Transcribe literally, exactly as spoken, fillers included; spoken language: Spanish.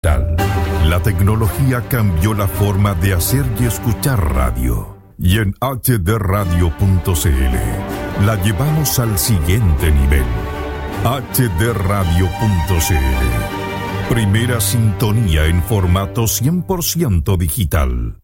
La tecnología cambió la forma de hacer y escuchar radio. Y en H D radio punto c l la llevamos al siguiente nivel. H D radio punto c l. Primera sintonía en formato cien por ciento digital.